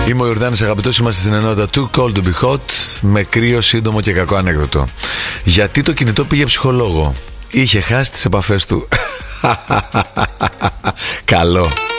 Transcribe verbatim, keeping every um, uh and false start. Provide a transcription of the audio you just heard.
Είμαι ο Ιορδάνης, αγαπητός, είμαστε στην ενότητα Too Cold to Be Hot, με κρύο, σύντομο και κακό ανέκδοτο. Γιατί το κινητό πήγε ψυχολόγο? Είχε χάσει τις επαφές του. Καλό.